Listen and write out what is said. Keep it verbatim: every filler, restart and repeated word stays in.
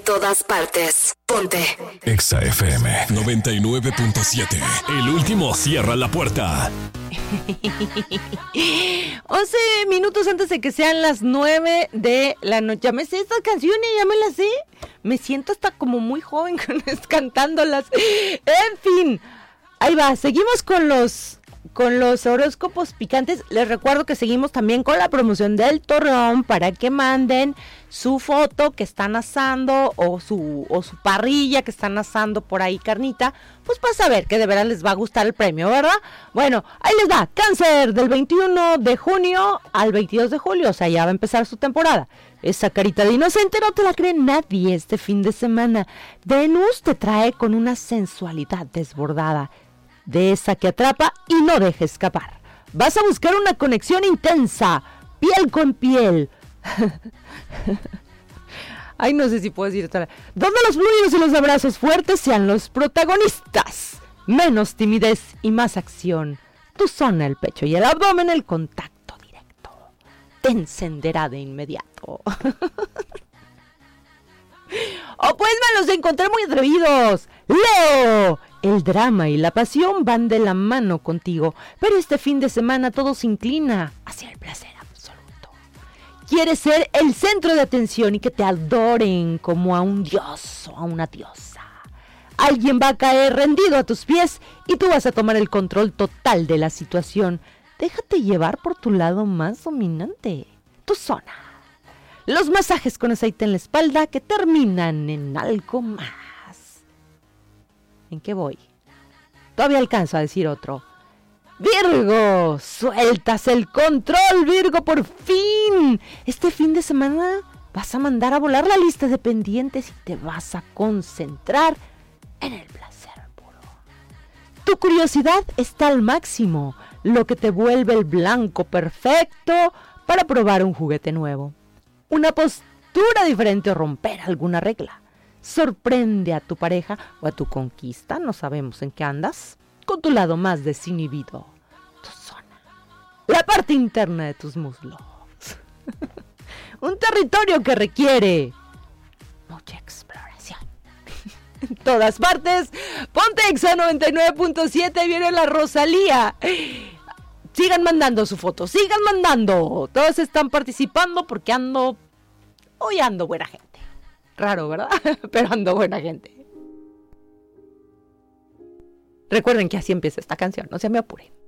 todas partes. Ponte. Exa F M noventa y nueve punto siete. El último cierra la puerta. once minutos antes de que sean las nueve de la noche. Ya me sé estas canciones, ya me las sé. Me siento hasta como muy joven cantándolas. En fin, ahí va. Seguimos con los... Con los horóscopos picantes. Les recuerdo que seguimos también con la promoción del Torreón para que manden su foto que están asando o su, o su parrilla que están asando por ahí, carnita, pues para saber que de verdad les va a gustar el premio, ¿verdad? Bueno, ahí les va. Cáncer, del veintiuno de junio al veintidós de julio, o sea, ya va a empezar su temporada. Esa carita de inocente no te la cree nadie este fin de semana. Venus te trae con una sensualidad desbordada, de esa que atrapa y no deja escapar. Vas a buscar una conexión intensa, piel con piel. Ay, no sé si puedo decir esto. Donde los fluidos y los abrazos fuertes sean los protagonistas. Menos timidez y más acción. Tu zona, el pecho y el abdomen, el contacto directo te encenderá de inmediato. O pues me los encontré muy atrevidos. Leo, el drama y la pasión van de la mano contigo, pero este fin de semana todo se inclina hacia el placer absoluto. Quieres ser el centro de atención y que te adoren como a un dios o a una diosa. Alguien va a caer rendido a tus pies y tú vas a tomar el control total de la situación. Déjate llevar por tu lado más dominante, tu zona. Los masajes con aceite en la espalda que terminan en algo más. ¿En qué voy? Todavía alcanzo a decir otro. Virgo, sueltas el control, Virgo, por fin. Este fin de semana vas a mandar a volar la lista de pendientes y te vas a concentrar en el placer puro. Tu curiosidad está al máximo, lo que te vuelve el blanco perfecto para probar un juguete nuevo. Una postura diferente o romper alguna regla. Sorprende a tu pareja o a tu conquista, no sabemos en qué andas, con tu lado más desinhibido, tu zona, la parte interna de tus muslos. Un territorio que requiere mucha exploración. En todas partes, ponte Exa noventa y nueve punto siete, viene la Rosalía. Sigan mandando su foto, sigan mandando. Todos están participando porque ando, hoy ando buena gente. Raro, ¿verdad? Pero ando buena gente. Recuerden que así empieza esta canción, no se me apuren.